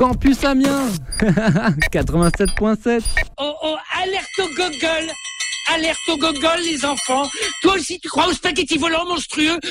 Campus Amiens 87.7. Oh, alerte au gogol! Alerte au gogol, les enfants! Toi aussi, tu crois au spaghetti volant monstrueux